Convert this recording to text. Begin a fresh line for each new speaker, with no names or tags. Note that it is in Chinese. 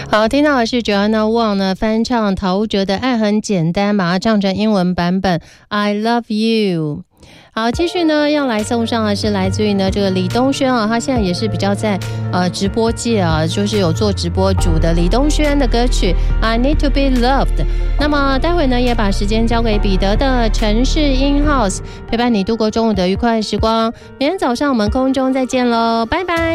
好，听到的是 Joanna Wang 呢翻唱陶喆的《爱很简单》，把它唱成英文版本 I Love You。好，继续呢要来送上的是来自于呢这个李东轩啊，他现在也是比较在直播界啊，就是有做直播主的李东轩的歌曲 I Need to Be Loved。那么待会呢也把时间交给彼得的城市 In House， 陪伴你度过中午的愉快时光。明天早上我们空中再见喽，拜拜。